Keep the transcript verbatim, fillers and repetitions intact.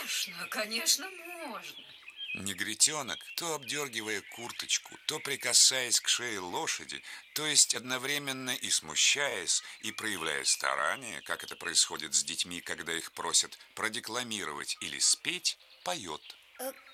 Конечно, конечно, можно. Негритенок, то обдергивая курточку, то прикасаясь к шее лошади, то есть одновременно и смущаясь, и проявляя старание, как это происходит с детьми, когда их просят продекламировать или спеть, поет.